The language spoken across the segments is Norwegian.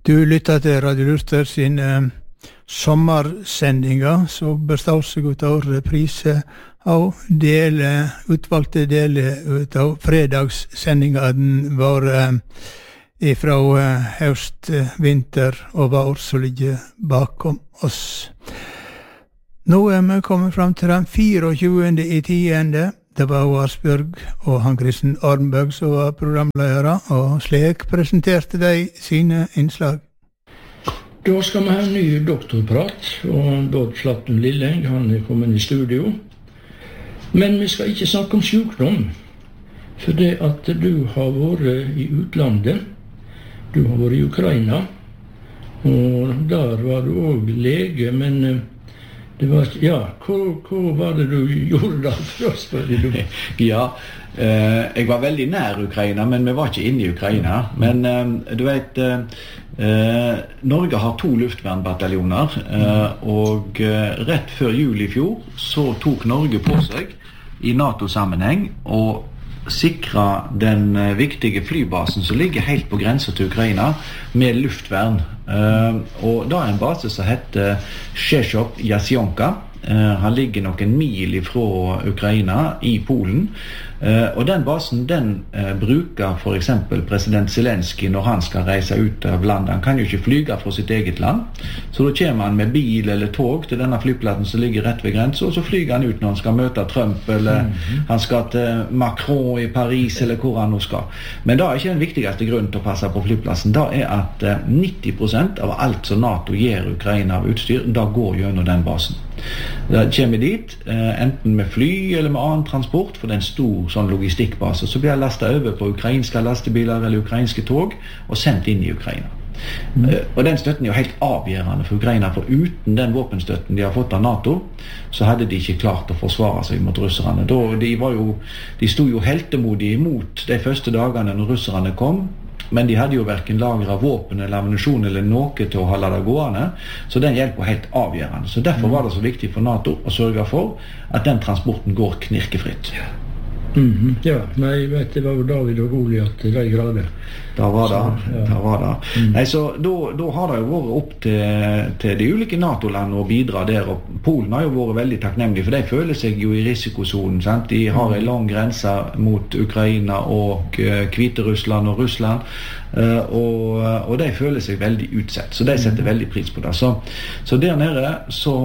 Du lytter til Radio Luther sin sommersendinger, som består seg av reprise og utvalgte deler av fredagssendingene våre fra høst, vinter og vår som ligger bakom oss. Nå vi kommet frem til den 24. i 10. Det var Asbjørg og Hans-Christen Arnbøg som var programledere, og slik presenterte de sine innslag. Da skal vi ha en ny doktorprat, og Bård Flatten Lilleng, han kommet i studio. Men vi skal ikke snakke om sykdom, for det at du har vært i utlandet, du har vært i Ukraina, og der var du også lege, men det var, ja, hva var det du gjorde da for oss? Ja, jeg var veldig nær Ukraina, men vi var ikke inne i Ukraina. Men du vet, Norge har 2 luftvernbataljoner, og rett før jul i fjor så tok Norge på seg i NATO-sammenheng og sikra den viktige flybasen som ligger helt på grensen til Ukraina med luftvern. Og da en base som heter Szczecin-Jasionka. Han ligger noen mil fra Ukraina i Polen. Og den basen, den bruker for eksempel president Zelensky når han skal reise ut av landet. Han kan jo ikke flyge fra sitt eget land, så da kommer han med bil eller tog til denne flyplassen som ligger rett ved grensen, og så flyger han ut når han skal møte Trump, eller han skal til Macron i Paris, eller hvor han nå skal. Men da er ikke den viktigste grunnen til å passe på flyplassen. Da er at 90% av alt som NATO gir Ukraina av utstyr, da går gjennom den basen. Da kommer vi dit, enten med fly eller med annen transport, for det er en stor sånn logistikkbase, så blir jeg lastet over på ukrainske lastebiler eller ukrainske tog og sendt inn i Ukraina. Og den støtten er jo helt avgjørende for Ukraina, for uten den våpenstøtten de har fått av NATO, så hadde de ikke klart å forsvare seg mot russerne. De stod jo heltemodig imot de første dagene når russerne kom, men de hadde jo hverken lager av våpen eller ammunisjon eller noe til å holde det gående, så den hjelp var helt avgjørende. Så derfor var det så viktig for NATO å sørge for at den transporten går knirkefritt. Ja, nei, vet, det var jo David og Goliat i de grader. Da var det. Nei, så da har det jo vært opp til de ulike NATO-landene å bidra der, og Polen har jo vært veldig takknemlig, for de føler seg jo i risikosonen, sant? De har en lang grense mot Ukraina og Hviterussland og Russland, og de føler seg veldig utsett, så de setter veldig pris på det. Så der nede så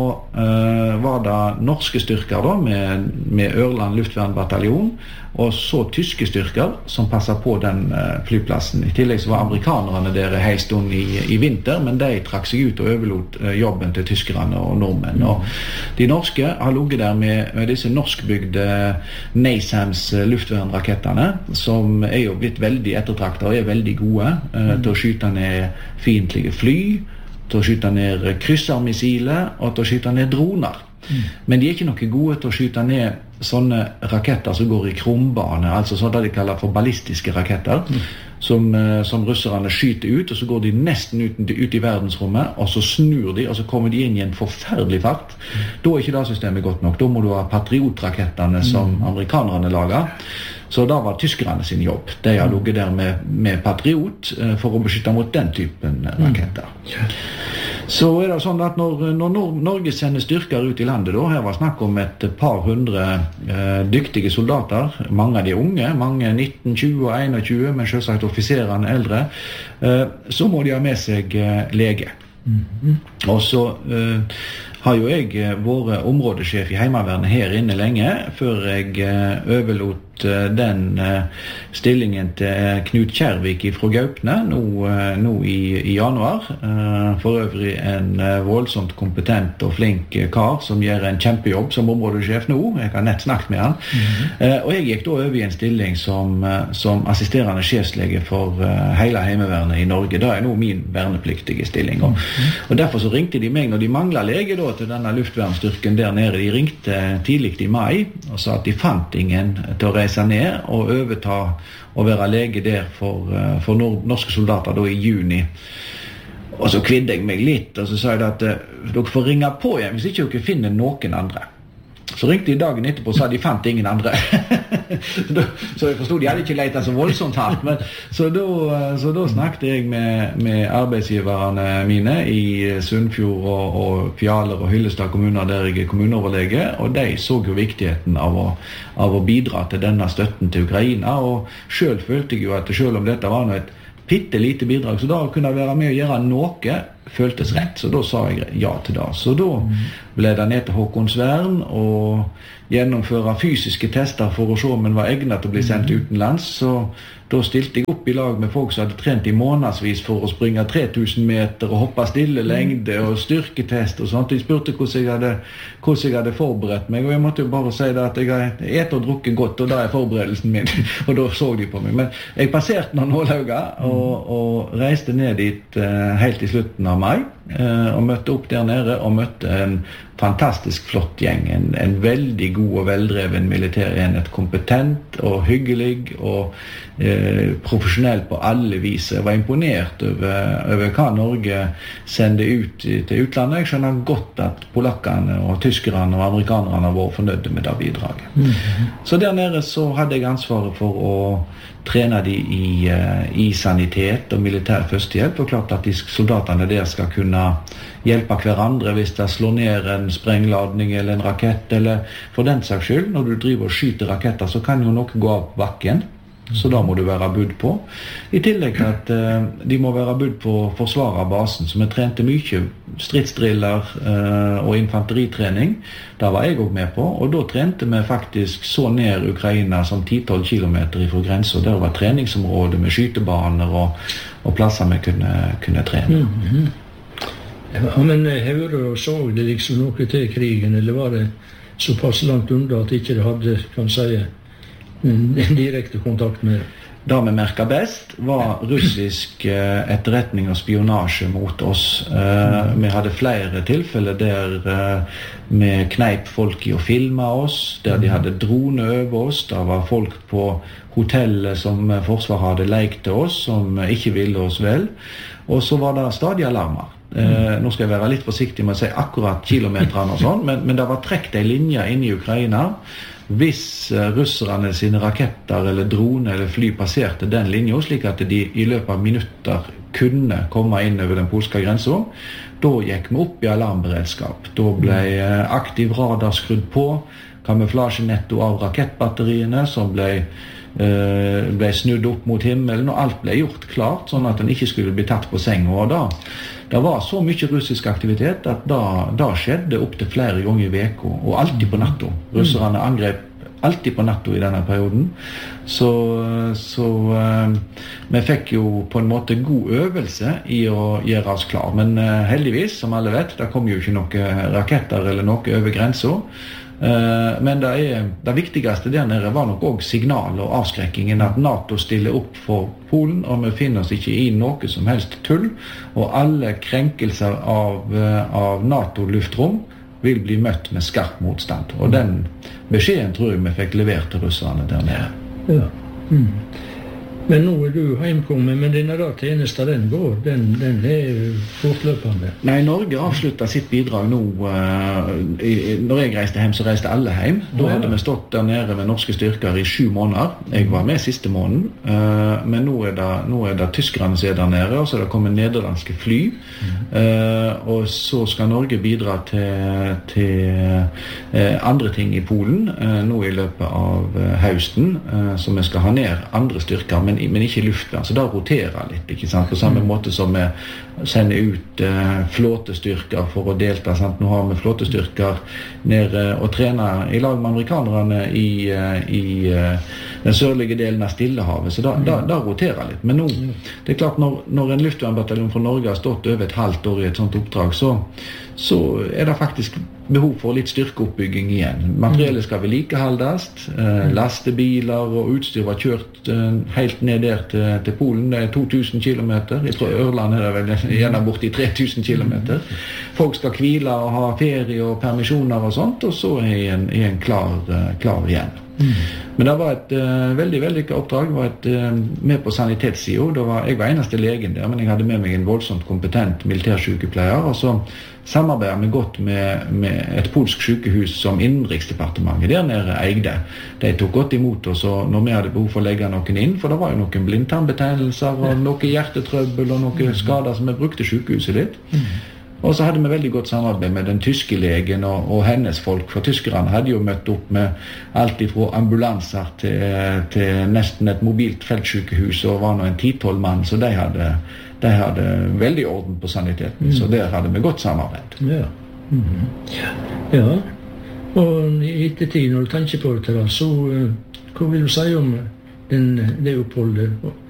var det norske styrker da, med Ørland luftvernbataljon, og så tyske styrker som passer på den flyplassen. I tillegg så var amerikanerne der helt stund i vinter, men de trakk seg ut og overlot jobben til tyskerne og nordmenn. Og de norske har ligget der med disse norskbygde NASAMS luftvernrakettene, som er jo blitt veldig ettertraktet og er veldig gode til å skyte ned fiendtlige fly, til å skyte ned kryssermissiler og til å skyte ned droner. Men de er ikke noe gode til å skyte ned sånne raketter som går i krumbane, altså sånn de kaller for ballistiske raketter, som russerne skyter ut, og så går de nesten ut i verdensrommet, og så snur de, og så kommer de inn i en forferdelig fart. Da er ikke det systemet godt nok. Da må du ha Patriot-rakettene som amerikanerne lager. Så da var tyskerne sin jobb. De har ligget der med Patriot for å beskytte mot den typen raketter. Så er det sånn at når Norge sender styrker ut i landet, da, her var snakk om et par hundre dyktige soldater, mange av de unge, mange 19, 20 og 21, men selvsagt offiserene eldre, så må de ha med seg lege. Og så har jo jeg vært områdesjef i Heimevernet her inne lenge, før jeg overlot den stillingen til Knut Kjærvik fra Gaupne nå i januar. For øvrig en voldsomt kompetent og flink kar som gjør en kjempejobb som områdesjef nå. Jeg har nett snakket med han. Og jeg gikk da over i en stilling som assisterende sjefslege for hele Heimevernet i Norge. Da er nå min vernepliktige stilling. Og derfor så ringte de meg når de manglet lege da, til denne luftvernstyrken der nede. De ringte tidlig i mai og sa at de fant ingen til å reise ned og overta og være lege der for norske soldater da i juni. Og så kvidde jeg meg litt, og så sa jeg at dere får ringe på igjen hvis ikke dere finner noen andre. Så ringte de dagen etterpå og sa de fant ingen andre. så jeg forstod de hadde ikke letet så voldsomt hardt, men så da snakket jeg med arbeidsgiverne mine i Sunnfjord og Fjaler og Hyllestad kommuner der jeg kommuneoverlege, og de så jo viktigheten av å bidra til denne støtten til Ukraina, og selv følte jeg jo at selv om dette var et bitte lite bidrag, så da kunne jeg være med å gjøre noe føltes rett, så da sa jeg ja til det. Så da ble det ned til Håkonsvern og gjennomføre fysiske tester for å se om en var egnet til å bli sendt utenlands, så da stilte jeg opp i lag med folk som hadde trent i månedsvis for å springe 3000 meter og hoppe stille lengde og styrketest og sånt. De spurte hvordan jeg hadde forberedt meg, og jeg måtte jo bare si det at jeg har et og drukket godt, og da forberedelsen min, og da så de på meg. Men jeg passerte noen nålhauger og reiste ned dit helt i slutten av mai, og møtte opp der nede og møtte en fantastisk flott gjeng, en veldig god og veldreven militærenhet, kompetent og hyggelig og profesjonell på alle vis. Jeg var imponert over hva Norge sendte ut til utlandet. Jeg skjønner godt at polakkene og tyskerne og amerikanerne har vært fornøyde med det bidraget. Så der nede så hadde jeg ansvaret for å trene de i sanitet og militær førstehjelp, og klart at de soldatene der skal kunne hjelpe hverandre hvis det slår ned en sprengladning eller en rakett, eller for den saks skyld, når du driver og skyter raketter, så kan jo noe gå av på bakken. Så da må du være budd på. I tillegg til at de må være budd på forsvare basen, så vi trente mye stridsdriller og infanteritrening. Da var jeg også med på, og da trente vi faktisk så ned Ukraina som 10-12 kilometer fra grensen. Der var treningsområdet med skytebaner og plasser vi kunne trene. Ja, men hører og så det liksom noe til krigen, eller var det såpass langt unna at ikke det hadde, kan si, en direkte kontakt med det? Det vi merket best var russisk etterretning og spionasje mot oss. Vi hadde flere tilfeller der vi kneip folk i å filme oss, der de hadde drone over oss. Det var folk på hotellet som Forsvaret hadde lekt til oss, som ikke ville oss vel. Og så var det stadig alarmer. Nå skal jeg være litt forsiktig med å si akkurat kilometerne og sånn, men det var trekt en linje inn i Ukraina. Hvis russerne sine raketter eller drone eller fly passerte den linjen, slik at de i løpet av minutter kunne komme inn over den polske grensen, da gikk vi opp i alarmberedskap. Da ble aktiv radar skrudd på, kamuflasjenetto av rakettbatteriene som ble snudd opp mot himmelen, og alt ble gjort klart, sånn at den ikke skulle bli tatt på seng. Og det var så mye russisk aktivitet at da skjedde opp til flere ganger i veka, og alltid på natta. Russerne angrep alltid på natta i denne perioden. Så vi fikk jo på en måte god øvelse i å gjøre oss klar. Men heldigvis, som alle vet, det kom jo ikke noen raketter eller noe over grensen. Men det viktigste der nede var nok også signal og avskrekkingen, at NATO stiller opp for Polen, og vi finner oss ikke i noe som helst tull, og alle krenkelser av NATO-luftrom vil bli møtt med skarp motstand. Og den beskjeden tror jeg vi fikk levert til russerne der nede. Ja. Men nå er du hjemkommet, men denne tjenesten den går, den er fortløpende. Nei, Norge avsluttet sitt bidrag nå. Når jeg reiste hjem, så reiste alle hjem. Da hadde vi stått der nede med norske styrker i 7 måneder. Jeg var med siste måneden, men nå er det tyskerne som er der nede, og så er det kommet nederlandske fly. Og så skal Norge bidra til andre ting i Polen, nå i løpet av høsten, så vi skal ha ned andre styrker, men ikke luftvern, så da roterer litt, ikke sant? På samme måte som vi sender ut flåtestyrker for å delta, sant? Nå har vi flåtestyrker nede og trener i lag med amerikanerne i den sørlige delen av Stillehavet, så da roterer litt. Men nå, det er klart, når en luftvernbataljon fra Norge har stått over et halvt år i et sånt oppdrag, så er det faktisk behov for litt styrkeoppbygging igjen. Materiellet skal vedlikeholdes, lastebiler og utstyr var kjørt helt ned der til Polen. Det er 2000 kilometer. Jeg tror Ørland er det vel gjerne borti 3000 kilometer. Folk skal hvile og ha ferie og permisjoner og sånt, og så er en klar igjen. Men det var et veldig vellykket oppdrag. Det var med på sanitetssiden. Jeg var eneste legen der, men jeg hadde med meg en voldsomt kompetent militærsykepleier, og så samarbeidet vi godt med et polsk sykehus som Innenriksdepartementet der nede eide. De tok godt imot oss, og når vi hadde behov for å legge noen inn, for det var jo noen blindtarmbetennelser og noe hjertetrøbbel og noen skader som vi brukte sykehuset litt. Og så hadde vi veldig godt samarbeid med den tyske legen og hennes folk, for tyskerne hadde jo møtt opp med alt fra ambulanser til nesten et mobilt feltsykehus, og var nå en 10-12 mann, så de hadde veldig orden på saniteten, så der hadde vi godt samarbeid. Ja. Ja, og i ettertid når du tenker på det, så hva vil du si om det oppholdet?